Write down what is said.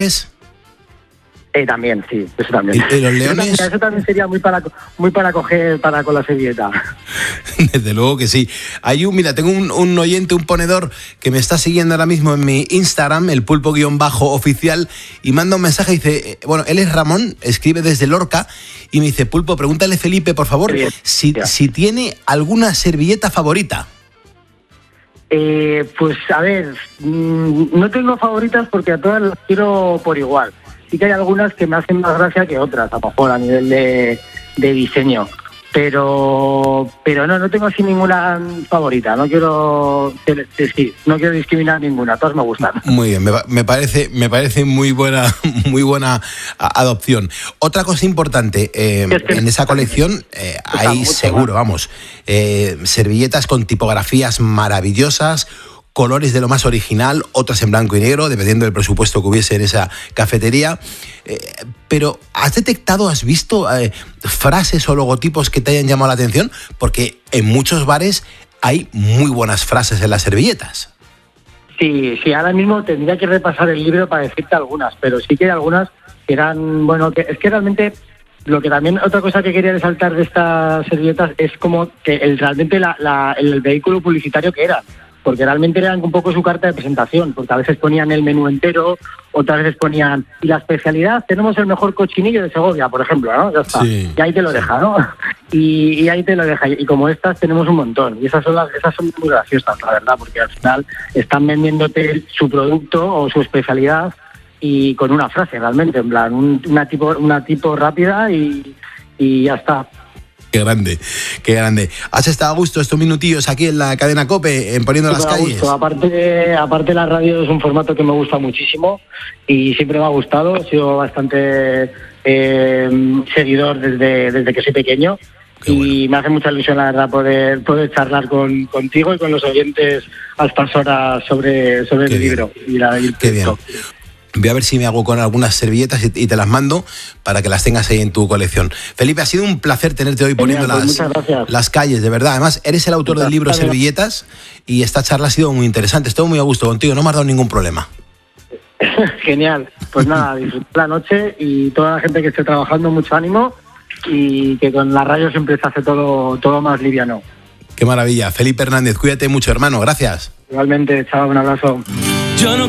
jefes? También, sí, eso también. ¿Y los leones? Eso también sería muy para coger con la servilleta. Desde luego que sí. Tengo un oyente, un ponedor que me está siguiendo ahora mismo en mi Instagram, el pulpo_oficial, y manda un mensaje y dice, él es Ramón, escribe desde Lorca, y me dice, Pulpo, pregúntale Felipe, por favor, si tiene alguna servilleta favorita. Pues a ver, no tengo favoritas porque a todas las quiero por igual. Sí que hay algunas que me hacen más gracia que otras, a lo mejor a nivel de diseño. Pero no tengo así ninguna favorita. No quiero discriminar ninguna. Todas me gustan. Muy bien, me parece muy buena adopción. Otra cosa importante, en esa colección hay seguro, servilletas con tipografías maravillosas, colores de lo más original, otras en blanco y negro, dependiendo del presupuesto que hubiese en esa cafetería. Pero, ¿has visto frases o logotipos que te hayan llamado la atención? Porque en muchos bares hay muy buenas frases en las servilletas. Sí, ahora mismo tendría que repasar el libro para decirte algunas, pero sí que hay algunas que eran, es que realmente... Lo que también, otra cosa que quería resaltar de estas servilletas es como que realmente el vehículo publicitario que eran. Porque realmente eran un poco su carta de presentación, porque a veces ponían el menú entero, otras veces ponían, y la especialidad, tenemos el mejor cochinillo de Segovia, por ejemplo, ¿no? Ya está, sí, y ahí te lo deja, ¿no? Y ahí te lo deja, y como estas tenemos un montón, y esas son muy graciosas, la verdad, porque al final están vendiéndote su producto o su especialidad, y con una frase realmente, en plan, una tipo rápida y ya está. Qué grande. ¿Has estado a gusto estos minutillos aquí en la cadena COPE, en Poniendo las Calles? Aparte la radio es un formato que me gusta muchísimo y siempre me ha gustado. He sido bastante seguidor desde que soy pequeño. Y me hace mucha ilusión, la verdad, poder charlar contigo y con los oyentes a estas horas sobre el libro. Qué bien. Voy a ver si me hago con algunas servilletas y te las mando para que las tengas ahí en tu colección. Felipe, ha sido un placer tenerte hoy poniendo las calles, de verdad. Además, eres el autor del libro Servilletas y esta charla ha sido muy interesante. Estoy muy a gusto contigo, no me has dado ningún problema. Genial. Pues nada, disfrutar la noche y toda la gente que esté trabajando, mucho ánimo y que con la radio siempre se hace todo más liviano. Qué maravilla. Felipe Hernández, cuídate mucho, hermano. Gracias. Igualmente, chao, un abrazo.